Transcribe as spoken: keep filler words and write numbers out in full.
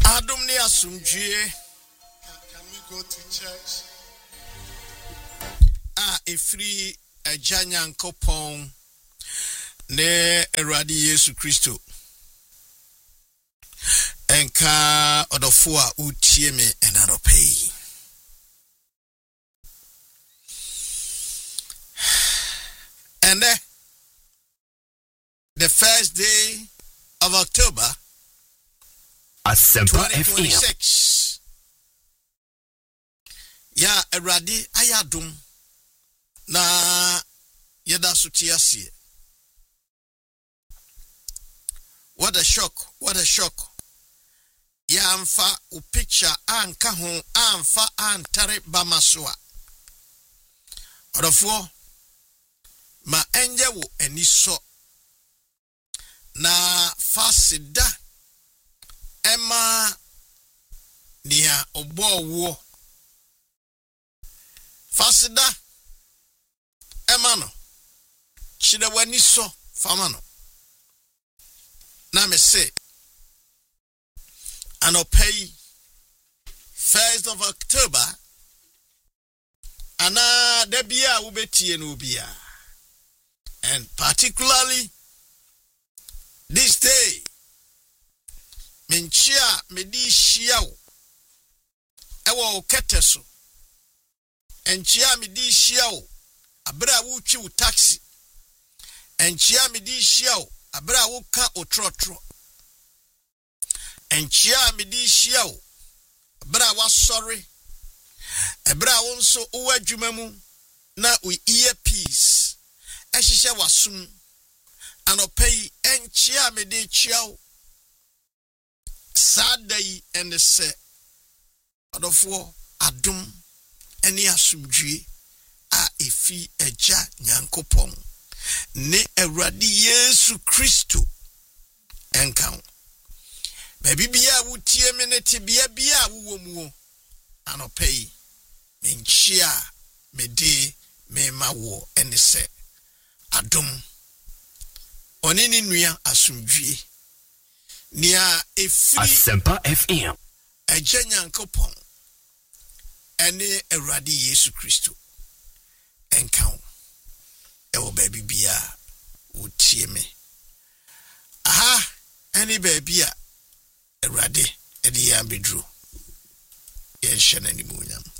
Adom ne asumdue. Can we go to church? Ah, efri ejanya nkopon ne Awurade Yesu Kristo. Enka odofo a utie me enanopei. And uh, the first day of October twenty twenty-six. Ya Awurade ayadum na yeda sutiasie. What a shock, what a shock. Ya amfa u picture anka ho amfa antare bamaswa. Odofo ma enje wo eniso na fasida ema nia obo wo fasida ema no chide wani so fama no na me say anopay first of October ana debia ubetie no bia, and particularly this day menchia medi shiao ewo keteso enchia medi shiao abra wuchi u taxi enchia medi shiao abra wuka otrotro enchia medi shiao abra wa sorry abra wonso uwa adwumamu na u earpiece ehihye wasum anopay enchia medi chiao sadai and se adofo adum eni asumdue a efi eja nyankopon ne Awurade Yesu Kristo enkan baby bia wutie me ne tebia bia wo mu anopay menchia mede me mawo eni se adum onini nua asumdue nia efiri Asempa F M eja nyankopon ene Awurade Yesu Kristo enkan ewo baby bia wutie me aha eni baby a Awurade edi ya bedru ye hye na ni munyam.